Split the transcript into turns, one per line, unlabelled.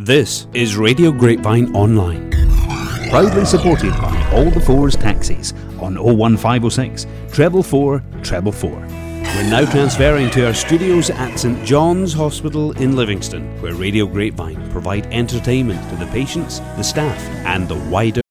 This is Radio Grapevine Online, proudly supported by All the Fours Taxis on 01506 444 444. We're now transferring to our studios at St John's Hospital in Livingston, where Radio Grapevine provide entertainment to the patients, the staff and the wider